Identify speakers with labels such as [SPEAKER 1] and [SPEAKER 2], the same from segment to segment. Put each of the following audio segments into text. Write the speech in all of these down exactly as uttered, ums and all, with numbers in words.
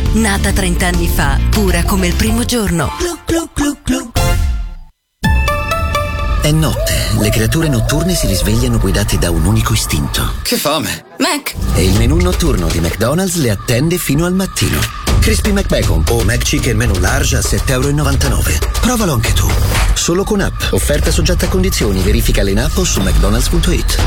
[SPEAKER 1] nata trent'anni fa, pura come il primo giorno. Glu, glu, glu, glu.
[SPEAKER 2] È notte, le creature notturne si risvegliano guidate da un unico istinto.
[SPEAKER 3] Che fame!
[SPEAKER 1] Mac!
[SPEAKER 2] E il menù notturno di McDonald's le attende fino al mattino. Crispy McBacon o McChicken menù large a sette e novantanove euro. Provalo anche tu. Solo con app. Offerta soggetta a condizioni. Verificale in app o su mcdonalds punto it.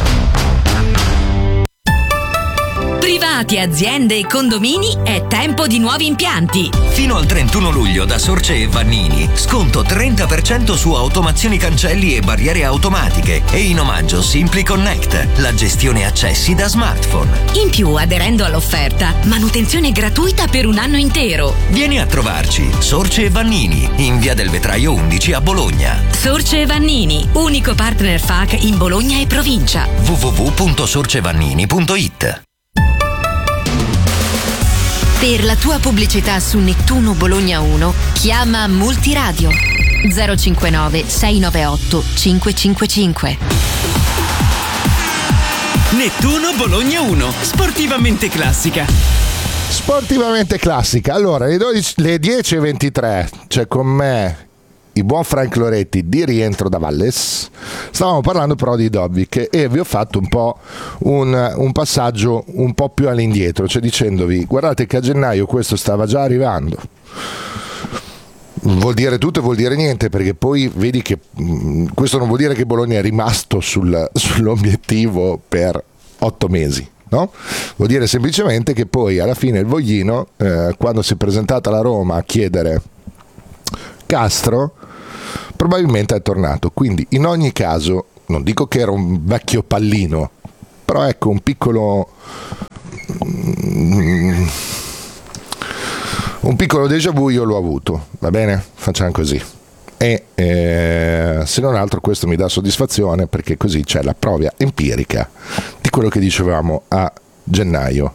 [SPEAKER 4] Privati, aziende e condomini, è tempo di nuovi impianti.
[SPEAKER 5] Fino al trentuno luglio da Sorce e Vannini, sconto trenta per cento su automazioni cancelli e barriere automatiche e in omaggio Simply Connect, la gestione accessi da smartphone.
[SPEAKER 4] In più, aderendo all'offerta, manutenzione gratuita per un anno intero.
[SPEAKER 5] Vieni a trovarci, Sorce e Vannini, in via del Vetraio undici a Bologna.
[SPEAKER 4] Sorce e Vannini, unico partner F A C in Bologna e provincia.
[SPEAKER 5] w w w punto sorcevannini punto it.
[SPEAKER 4] Per la tua pubblicità su Nettuno Bologna uno, chiama Multiradio zero cinquantanove sei nove otto cinque cinque cinque.
[SPEAKER 6] Nettuno Bologna uno, sportivamente classica.
[SPEAKER 7] Sportivamente classica. Allora, le, dodici, le dieci e ventitré c'è con me il buon Frank Loretti di rientro da Valles. Stavamo parlando però di Dobbik e vi ho fatto un po' un, un passaggio un po' più all'indietro, cioè dicendovi guardate che a gennaio questo stava già arrivando. Vuol dire tutto e vuol dire niente, perché poi vedi che mh, questo non vuol dire che Bologna è rimasto sul, sull'obiettivo per otto mesi. No? Vuol dire semplicemente che poi alla fine il Voglino, eh, quando si è presentata la Roma a chiedere Castro, probabilmente è tornato. Quindi in ogni caso non dico che era un vecchio pallino, però ecco un piccolo mm, un piccolo déjà vu io l'ho avuto, va bene? Facciamo così e eh, se non altro questo mi dà soddisfazione, perché così c'è la prova empirica di quello che dicevamo a gennaio.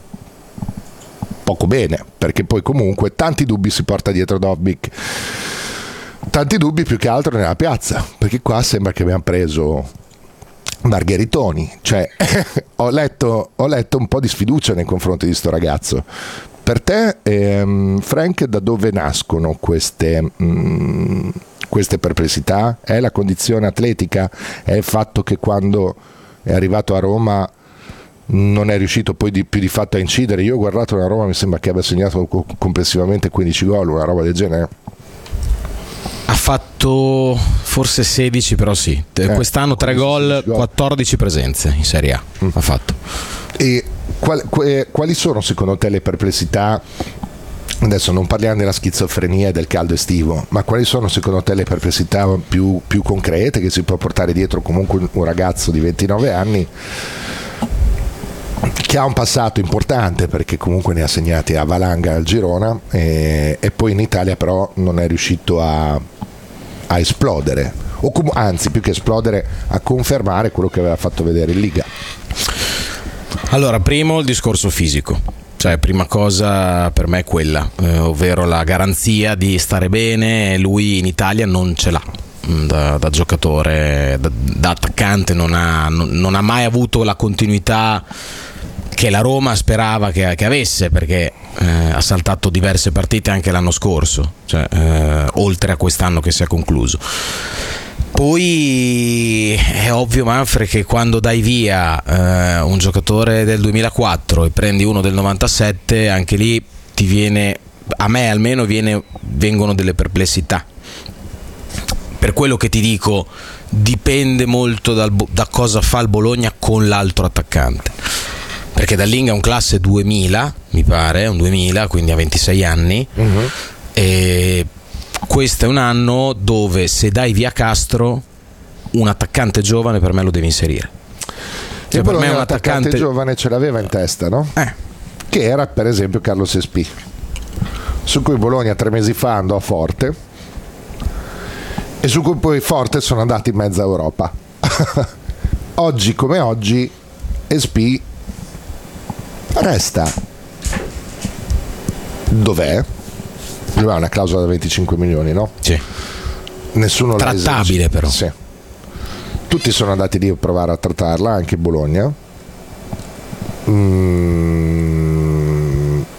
[SPEAKER 7] Poco bene, perché poi comunque tanti dubbi si porta dietro Dobbik, tanti dubbi più che altro nella piazza, perché qua sembra che abbiamo preso Margheritoni, cioè ho letto, ho letto un po' di sfiducia nei confronti di sto ragazzo. Per te, ehm, Frank, da dove nascono queste, mh, queste perplessità? È la condizione atletica? È il fatto che quando è arrivato a Roma non è riuscito poi di, più di fatto a incidere? Io ho guardato la Roma, mi sembra che abbia segnato complessivamente quindici gol, una roba del genere.
[SPEAKER 8] Ha fatto forse sedici, però sì. Eh, Quest'anno tre gol, quattordici presenze in Serie A. Mm. Ha fatto.
[SPEAKER 7] E qual, quali sono secondo te le perplessità? Adesso non parliamo della schizofrenia e del caldo estivo, ma quali sono secondo te le perplessità più, più concrete che si può portare dietro comunque un ragazzo di ventinove anni che ha un passato importante, perché comunque ne ha segnati a valanga al Girona e, e poi in Italia però non è riuscito a, a esplodere, o com- anzi più che esplodere a confermare quello che aveva fatto vedere in Liga?
[SPEAKER 8] Allora, primo il discorso fisico, cioè prima cosa per me è quella, eh, ovvero la garanzia di stare bene. Lui in Italia non ce l'ha. Da, da giocatore, da, da attaccante non ha, non, non ha mai avuto la continuità che la Roma sperava che, che avesse, perché eh, ha saltato diverse partite anche l'anno scorso, cioè, eh, oltre a quest'anno che si è concluso. Poi è ovvio, Manfred, che quando dai via eh, un giocatore del duemilaquattro e prendi uno del novantasette, anche lì ti viene, a me almeno viene, vengono delle perplessità. Per quello che ti dico, dipende molto dal, da cosa fa il Bologna con l'altro attaccante, perché Dallinga è un classe duemila, mi pare, un duemila, quindi ha ventisei anni. Uh-huh. E questo è un anno dove se dai via Castro, un attaccante giovane per me lo devi inserire.
[SPEAKER 7] Cioè, per me un attaccante... attaccante giovane ce l'aveva in testa, no?
[SPEAKER 8] Eh.
[SPEAKER 7] Che era per esempio Carlos Espí, su cui Bologna tre mesi fa andò a forte e su cui poi forte sono andati in mezza Europa. Oggi come oggi Espí resta. Dov'è? Lui ha una clausola da venticinque milioni, no?
[SPEAKER 8] Sì.
[SPEAKER 7] Nessuno
[SPEAKER 8] trattabile
[SPEAKER 7] l'ha
[SPEAKER 8] però.
[SPEAKER 7] Sì. Tutti sono andati lì a provare a trattarla, anche Bologna. Mm,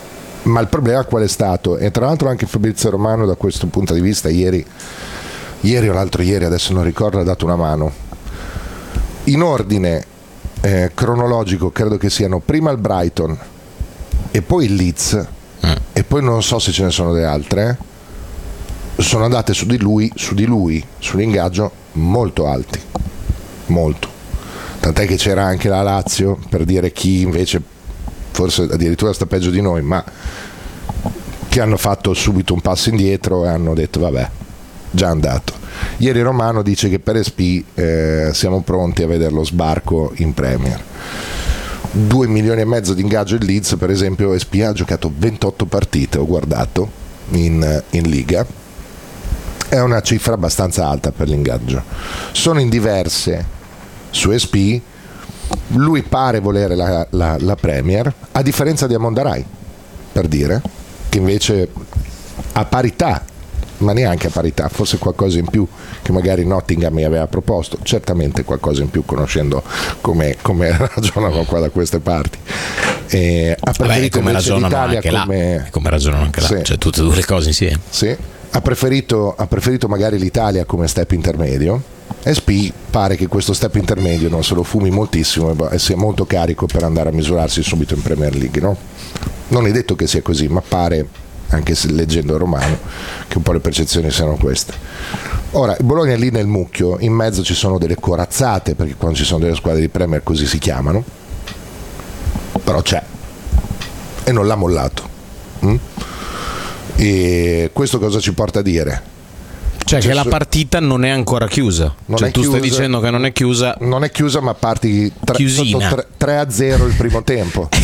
[SPEAKER 7] Ma il problema qual è stato? E tra l'altro anche Fabrizio Romano da questo punto di vista ieri, ieri o l'altro ieri, adesso non ricordo, ha dato una mano. In ordine eh, cronologico credo che siano prima il Brighton e poi il Leeds mm. e poi non so se ce ne sono delle altre, sono andate su di lui, su di lui, sull'ingaggio molto alti, molto. Tant'è che c'era anche la Lazio, per dire chi invece forse addirittura sta peggio di noi, ma che hanno fatto subito un passo indietro e hanno detto vabbè, già andato. Ieri Romano dice che per S P eh, siamo pronti a vedere lo sbarco in Premier. Due milioni e mezzo di ingaggio il Leeds, per esempio. S P ha giocato ventotto partite, ho guardato, in, in Liga. È una cifra abbastanza alta per l'ingaggio. Sono in diverse su S P. Lui pare volere la, la, la Premier, a differenza di Amondarai, per dire, che invece a parità, ma neanche a parità, forse qualcosa in più che magari Nottingham mi aveva proposto, certamente qualcosa in più conoscendo come, come ragionano qua da queste parti. E ha preferito
[SPEAKER 8] come ragionano anche
[SPEAKER 7] come...
[SPEAKER 8] là, come ragionano anche là, sì. Cioè tutte e due le cose insieme.
[SPEAKER 7] Sì. Ha preferito, ha preferito magari l'Italia come step intermedio. S P pare che questo step intermedio non se lo fumi moltissimo e sia molto carico per andare a misurarsi subito in Premier League, no? Non è detto che sia così, ma pare, anche se leggendo il Romano, che un po' le percezioni siano queste. Ora, il Bologna è lì nel mucchio, in mezzo ci sono delle corazzate, perché quando ci sono delle squadre di Premier così si chiamano, però c'è e non l'ha mollato. mm? E questo cosa ci porta a dire?
[SPEAKER 8] Cioè
[SPEAKER 7] C'è
[SPEAKER 8] che la
[SPEAKER 7] su...
[SPEAKER 8] partita non è ancora chiusa.
[SPEAKER 7] Non
[SPEAKER 8] cioè
[SPEAKER 7] è
[SPEAKER 8] tu
[SPEAKER 7] chiusa,
[SPEAKER 8] stai dicendo che non è chiusa.
[SPEAKER 7] Non è chiusa, ma parti tre, sotto tre a zero il primo tempo.
[SPEAKER 8] È